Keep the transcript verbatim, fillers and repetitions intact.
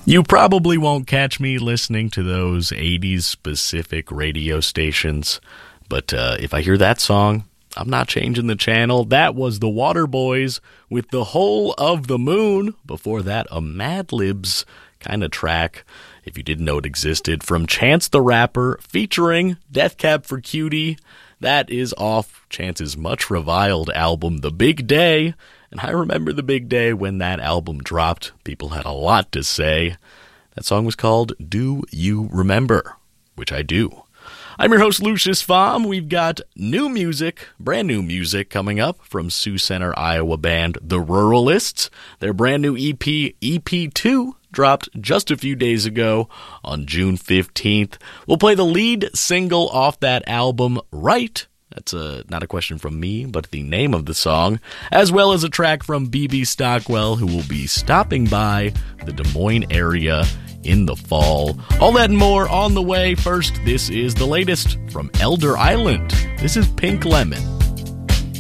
You probably won't catch me listening to those eighties specific radio stations, but uh, if I hear that song, I'm not changing the channel. That was the Waterboys with The Whole of the Moon. Before that, a Mad Libs kind of track, if you didn't know it existed, from Chance the Rapper featuring Death Cab for Cutie. That is off Chance's much reviled album, The Big Day. And I remember the big day when that album dropped. People had a lot to say. That song was called Do You Remember? Which I do. I'm your host, Lucius Fahm. We've got new music, brand new music coming up from Sioux Center, Iowa band The Ruralists. Their brand new E P, E P two, dropped just a few days ago on June fifteenth. We'll play the lead single off that album, Right. That's a, not a question from me, but the name of the song, as well as a track from B B Stockwell, who will be stopping by the Des Moines area in the fall. All that and more on the way. First, this is the latest from Elder Island. This is Pink Lemon.